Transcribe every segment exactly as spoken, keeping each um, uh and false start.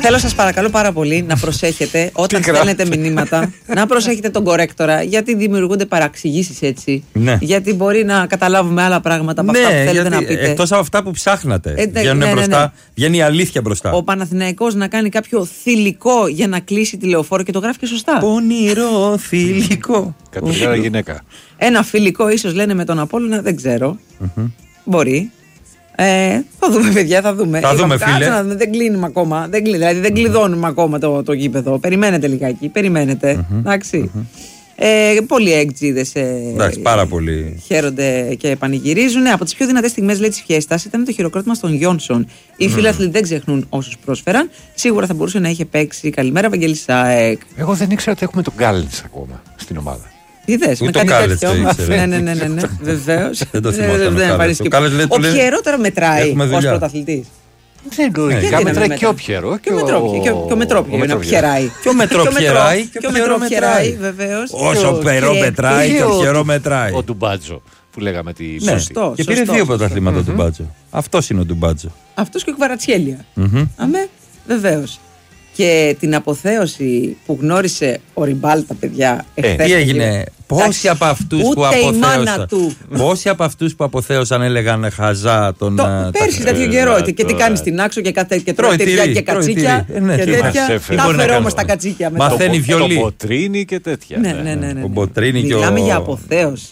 Θέλω σας παρακαλώ πάρα πολύ να προσέχετε όταν στέλνετε μηνύματα, να προσέχετε τον κορέκτορα, γιατί δημιουργούνται παραξηγήσεις έτσι. Ναι. Γιατί μπορεί να καταλάβουμε άλλα πράγματα από ναι, αυτά που θέλετε γιατί, να πείτε. εκτός από αυτά που ψάχνατε. Ε, βγαίνουν ναι, ναι, μπροστά, ναι. βγαίνει η αλήθεια μπροστά. Ο Παναθηναϊκός να κάνει κάποιο θηλυκό για να κλείσει τη λεωφόρο και το γράφει και σωστά. Πονηρό θηλυκό. Κατριλέρα γυναίκα. Ένα φιλικό ίσως λένε με τον Απόλλωνα, δεν ξέρω. Mm-hmm. Μπορεί. Ε, θα δούμε, παιδιά, θα δούμε. Θα δούμε, Είπαμε, φίλε. να δούμε, δεν κλείνουμε ακόμα. Δεν κλείνει, δηλαδή δεν κλειδώνουμε ακόμα το, το γήπεδο. Περιμένετε λιγάκι. Περιμένετε. Mm-hmm. Εντάξει. Mm-hmm. Ε, πολλοί έκτζιδες ε, πάρα πολύ. χαίρονται και πανηγυρίζουν. Από τις πιο δυνατές στιγμές της φιέστας ήταν το χειροκρότημα στον Γιόνσον. Οι mm. φίλαθλοι δεν ξεχνούν όσους πρόσφεραν. Σίγουρα θα μπορούσε να είχε παίξει. Καλημέρα, Βαγγέλη Σάεκ. Εγώ δεν ήξερα ότι έχουμε τον Γκάλντς ακόμα στην ομάδα. Είδες, με κάνει τέτοιο. Ναι, ναι, ναι, ναι, ναι. Βεβαίως. Δεν το θυμόταν. Ο Πιερό τώρα μετράει ως πρωταθλητής. Δεν εννοείται. Μετράει και ο Πιερό. Και ο Μετρόπιερο είναι πιεράει. Και ο Μετρόπιεράει. Και ο Πιερό μετράει. Βεβαίως. Όσο ο Πιερό μετράει και ο Πιερό μετράει. Ο Ντουμπάτζο που λέγαμε τη Σωστό. Και πήρε δύο πρωταθλήματα ο Ντουμπάτζο. Αυτός είναι ο Ντουμπάτζο. Αυτός και ο Κβαρατσχέλια. Αμέ, βεβαίως. Και την αποθέωση που γνώρισε ο Ριμπάλτα, παιδιά. Ε, τι έγινε, πόσοι από αυτούς που αποθέωσαν. Πόσοι από αυτούς που αποθέωσαν έλεγαν χαζά τον. Το, πέρσι τέτοιο καιρό. Και τι κάνει στην άξο και κάθε και τρώει τυριά και κατσίκια. Και τέτοια. Τα φέρω όμως τα κατσίκια μετά. Μαθαίνει βιολί. Το μποτρίνι και τέτοια. Ναι, ναι, ναι. Ο μποτρίνι και ο. Μιλάμε για αποθέωση.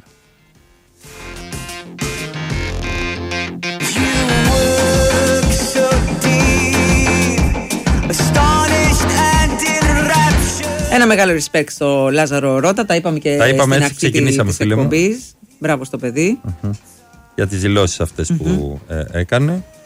Ένα μεγάλο respect στο Λάζαρο Ρώτα. Τα είπαμε και τα είπαμε, στην έτσι, αρχή της εκπομπής. Μπράβο στο παιδί. Uh-huh. Για τις δηλώσεις αυτές uh-huh. που ε, έκανε.